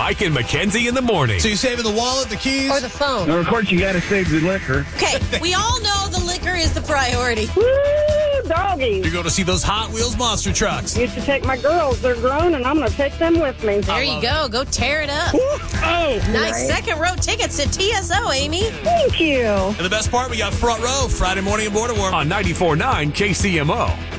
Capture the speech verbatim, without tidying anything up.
Mike and Mackenzie in the morning. So you saving the wallet, the keys? Or the phone. No, of course, you got to save the liquor. Okay, we all know the liquor is the priority. Woo, doggy. You're going to see those Hot Wheels monster trucks. Used to take my girls. They're grown, and I'm going to take them with me. There you go. Go tear it up. Oh, Nice Nice. second row tickets to T S O, Amy. Thank you. And the best part, we got front row Friday morning in Border War. On ninety-four point nine K C M O.